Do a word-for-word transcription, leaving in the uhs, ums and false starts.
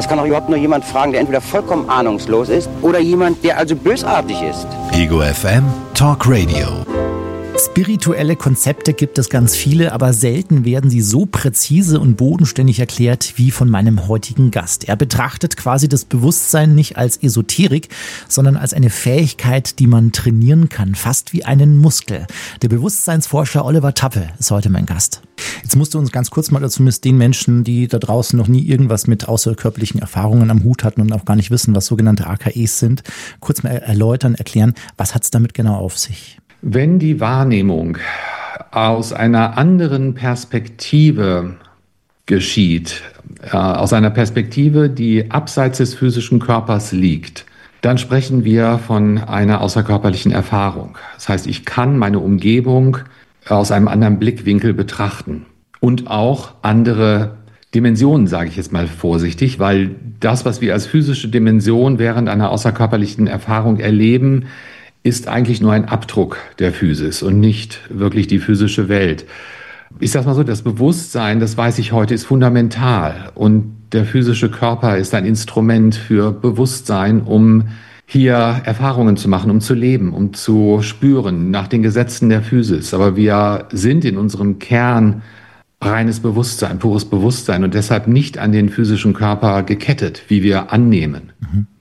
Das kann doch überhaupt nur jemand fragen, der entweder vollkommen ahnungslos ist oder jemand, der also bösartig ist. Ego F M Talk Radio. Spirituelle Konzepte gibt es ganz viele, aber selten werden sie so präzise und bodenständig erklärt wie von meinem heutigen Gast. Er betrachtet quasi das Bewusstsein nicht als Esoterik, sondern als eine Fähigkeit, die man trainieren kann, fast wie einen Muskel. Der Bewusstseinsforscher Oliver Tappe ist heute mein Gast. Jetzt musst du uns ganz kurz mal, zumindest den Menschen, die da draußen noch nie irgendwas mit außerkörperlichen Erfahrungen am Hut hatten und auch gar nicht wissen, was sogenannte A K Es sind, kurz mal erläutern, erklären, was hat es damit genau auf sich? Wenn die Wahrnehmung aus einer anderen Perspektive geschieht, äh, aus einer Perspektive, die abseits des physischen Körpers liegt, dann sprechen wir von einer außerkörperlichen Erfahrung. Das heißt, ich kann meine Umgebung aus einem anderen Blickwinkel betrachten und auch andere Dimensionen, sage ich jetzt mal vorsichtig, weil das, was wir als physische Dimension während einer außerkörperlichen Erfahrung erleben, ist eigentlich nur ein Abdruck der Physis und nicht wirklich die physische Welt. Ich sage mal so, das Bewusstsein, das weiß ich heute, ist fundamental und der physische Körper ist ein Instrument für Bewusstsein, um hier Erfahrungen zu machen, um zu leben, um zu spüren nach den Gesetzen der Physis. Aber wir sind in unserem Kern reines Bewusstsein, pures Bewusstsein und deshalb nicht an den physischen Körper gekettet, wie wir annehmen. Mhm.